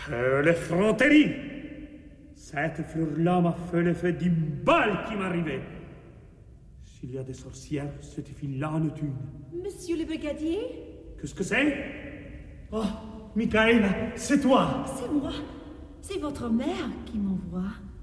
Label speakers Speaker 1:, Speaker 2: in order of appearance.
Speaker 1: L'effronterie! Cette fleur-là m'a fait l'effet d'une balle qui m'arrivait. S'il y a des sorcières, cette fille-là en est une.
Speaker 2: Monsieur le brigadier?
Speaker 1: Qu'est-ce que c'est? Oh, Michaela, c'est toi!
Speaker 2: C'est moi. C'est votre mère qui m'envoie.